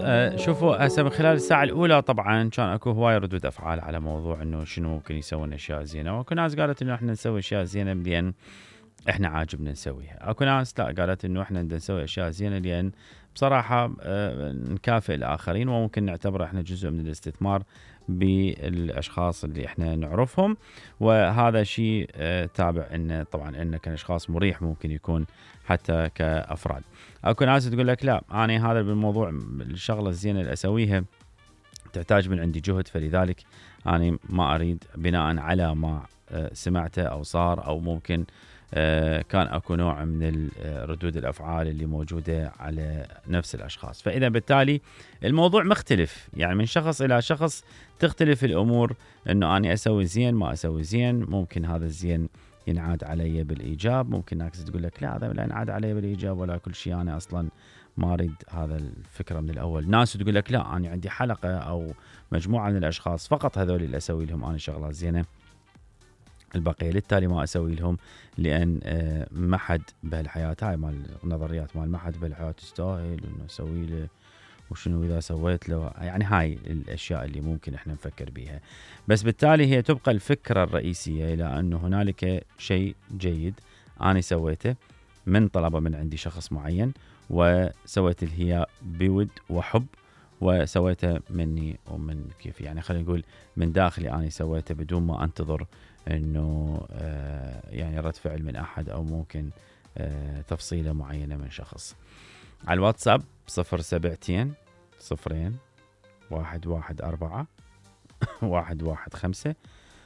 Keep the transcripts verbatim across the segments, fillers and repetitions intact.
آه، شوفوا هسه من خلال الساعة الأولى طبعا كان اكو هواي ردود أفعال على موضوع إنه شنو ممكن يسوون أشياء زينة، واكو ناس قالت إنه إحنا نسوي أشياء زينة لأن إحنا عاجبنا نسويها، اكو ناس لا قالت إنه إحنا بدنا نسوي أشياء زينة لأن بصراحة آه، نكافئ الآخرين وممكن نعتبر إحنا جزء من الاستثمار بالأشخاص اللي إحنا نعرفهم، وهذا شيء آه، تابع إنه طبعا إنه كأشخاص مريح ممكن يكون حتى كأفراد. اكو ناس تقول لك لا أنا هذا بالموضوع الشغلة الزينة اللي أسويها تحتاج من عندي جهد، فلذلك أنا ما أريد بناء على ما آه، سمعته أو صار أو ممكن آه، كان أكو نوع من ردود الأفعال اللي موجودة على نفس الأشخاص. فإذا بالتالي الموضوع مختلف، يعني من شخص إلى شخص تختلف الأمور، أنه أنا أسوي زين ما أسوي زين، ممكن هذا الزين ينعاد علي بالإيجاب، ممكن ناس تقول لك لا هذا لا ينعاد علي بالإيجاب ولا كل شيء، أنا أصلا ما أريد هذا الفكرة من الأول. ناس تقول لك لا أنا عندي حلقة أو مجموعة من الأشخاص فقط هذول اللي أسوي لهم أنا شغلات زينة، البقية بالتالي ما أسوي لهم، لأن ما حد بهالحياة، هاي مال النظريات مال ما حد بهالحياة تستاهل إنه أسوي له وشنو إذا سويت له، يعني هاي الأشياء اللي ممكن إحنا نفكر بيها. بس بالتالي هي تبقى الفكرة الرئيسية إلى أنه هنالك شيء جيد أنا سويته من طلبة من عندي شخص معين، وسويت اللي هي بود وحب، وسويته مني ومن كيف يعني خلينا نقول من داخلي أنا سويته بدون ما أنتظر إنه آه يعني رد فعل من أحد أو ممكن آه تفصيلة معينة من شخص. على الواتساب صفر سبعتين صفرين واحد واحد أربعة واحد واحد خمسة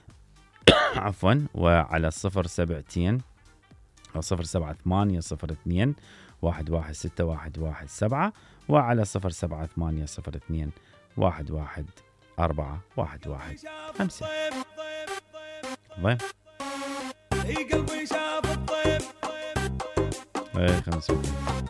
عفوا، وعلى صفر سبعتين أو صفر سبعة ثمانية صفر اثنين واحد واحد ستة واحد واحد سبعة، وعلى صفر سبعة ثمانية صفر اثنين واحد واحد أربعة واحد واحد خمسة. ضيف اي قلبي شاف الطيب اي خمسة